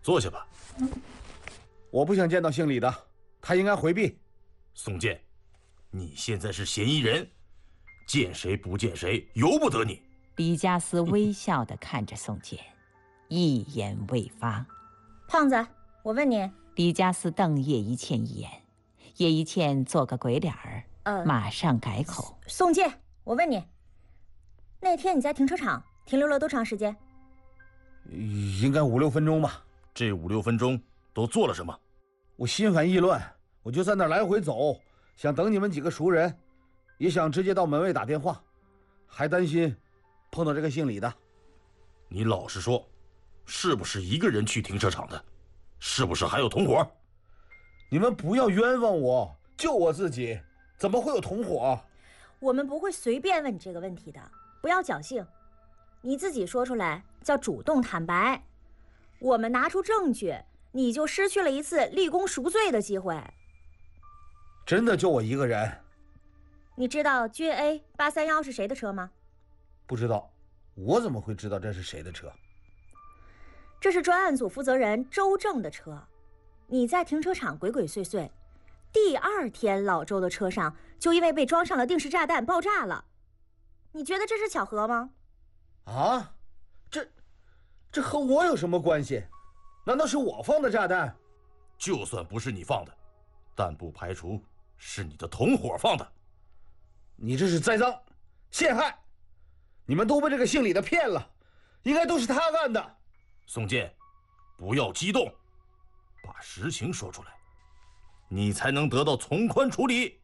坐下吧。 我不想见到姓李的，他应该回避。 宋健，你现在是嫌疑人，见谁不见谁，由不得你。 李家思微笑地看着宋健，一言未发。 胖子，我问你。 李家思瞪叶一茜一眼，叶一茜做个鬼脸儿，马上改口。 宋健，我问你，那天你在停车场停留了多长时间？ 应该5、6分钟吧。 这5、6分钟都做了什么？ 我心烦意乱，我就在那儿来回走，想等你们几个熟人，也想直接到门卫打电话，还担心碰到这个姓李的。 你老实说，是不是一个人去停车场的？是不是还有同伙？ 你们不要冤枉我，就我自己，怎么会有同伙？ 我们不会随便问你这个问题的，不要侥幸。你自己说出来叫主动坦白，我们拿出证据，你就失去了一次立功赎罪的机会。 真的就我一个人？ 你知道君 A831是谁的车吗？ 不知道，我怎么会知道这是谁的车？ 这是专案组负责人周正的车。你在停车场鬼鬼祟祟，第2天老周的车上就因为被装上了定时炸弹爆炸了。你觉得这是巧合吗？ 啊，这和我有什么关系？难道是我放的炸弹？ 就算不是你放的，但不排除是你的同伙放的。 你这是栽赃陷害，你们都被这个姓李的骗了，应该都是他干的。 宋健，不要激动，把实情说出来，你才能得到从宽处理。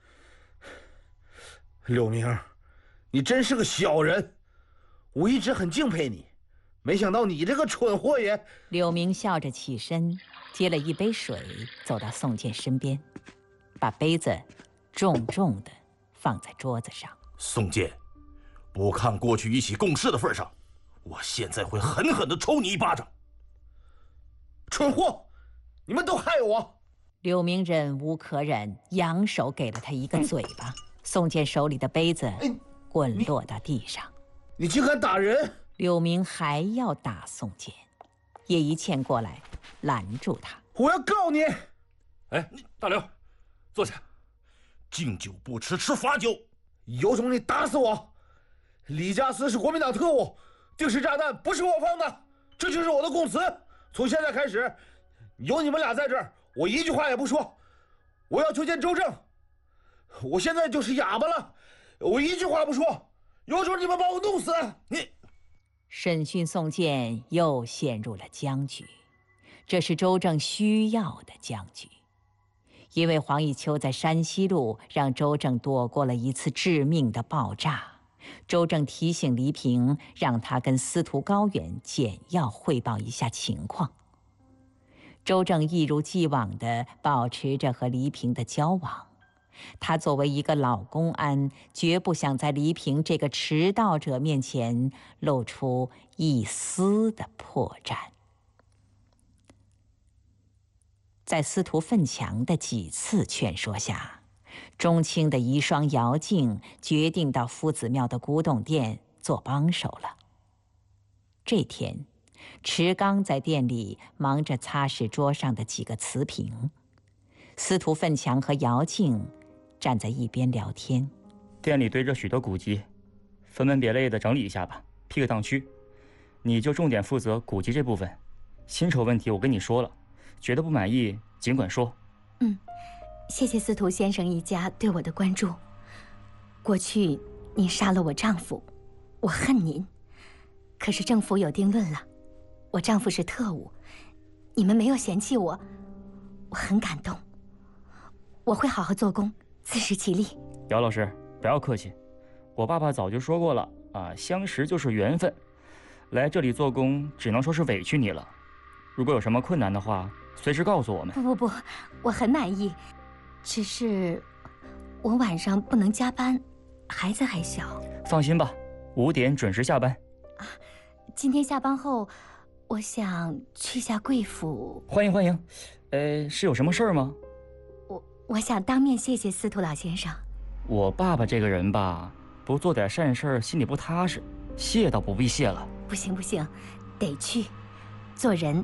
柳明，你真是个小人，我一直很敬佩你，没想到你这个蠢货也…… 柳明笑着起身，接了一杯水，走到宋健身边，把杯子重重地放在桌子上。 宋健，不看过去一起共事的份上，我现在会狠狠地抽你一巴掌。 蠢货，你们都害我！ 柳明忍无可忍，扬手给了他一个嘴巴。宋健手里的杯子滚落到地上。 你竟敢打人！ 柳明还要打宋健，叶一茜过来拦住他。 我要告你！ 哎，大刘，坐下。敬酒不吃吃罚酒， 有种你打死我！李家思是国民党特务，定时炸弹不是我放的，这就是我的供词。从现在开始，有你们俩在这儿，我一句话也不说。我要求见周正。我现在就是哑巴了，我一句话不说，有种你们把我弄死！你审讯宋健又陷入了僵局，这是周正需要的僵局。因为黄以秋在山西路让周正躲过了一次致命的爆炸，周正提醒黎平让他跟司徒高远简要汇报一下情况。周正一如既往地保持着和黎平的交往，他作为一个老公安，绝不想在黎平这个迟到者面前露出一丝的破绽。在司徒奋强的几次劝说下，中青的遗孀姚静决定到夫子庙的古董店做帮手了。这天，池刚在店里忙着擦拭桌上的几个瓷瓶，司徒奋强和姚静站在一边聊天。 店里堆着许多古籍，分门别类的整理一下吧，批个档区。你就重点负责古籍这部分，薪酬问题我跟你说了，觉得不满意尽管说。 谢谢司徒先生一家对我的关注。过去您杀了我丈夫，我恨您，可是政府有定论了，我丈夫是特务，你们没有嫌弃我，我很感动。我会好好做工，自食其力。 姚老师，不要客气，我爸爸早就说过了啊，相识就是缘分。来这里做工，只能说是委屈你了。如果有什么困难的话，随时告诉我们。 不，我很满意，只是我晚上不能加班，孩子还小。 放心吧，5点准时下班。 今天下班后，我想去下贵府。 欢迎。是有什么事儿吗？ 我想当面谢谢司徒老先生。 我爸爸这个人吧，不做点善事儿心里不踏实，谢倒不必谢了。 不行，得去。做人